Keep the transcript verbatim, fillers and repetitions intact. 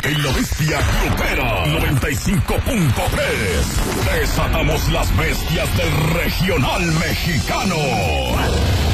En la bestia grupera noventa y cinco punto tres. Desatamos las bestias del regional mexicano.